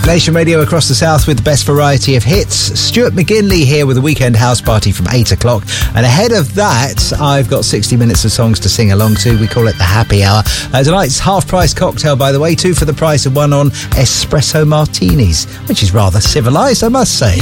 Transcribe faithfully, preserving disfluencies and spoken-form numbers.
Nation Radio across the south with the best variety of hits. Stuart McGinley here with a weekend house party from eight o'clock. And ahead of that, I've got sixty minutes of songs to sing along to. We call it the happy hour. Uh, tonight's half-price cocktail, by the way, two for the price of one on espresso martinis, which is rather civilised, I must say.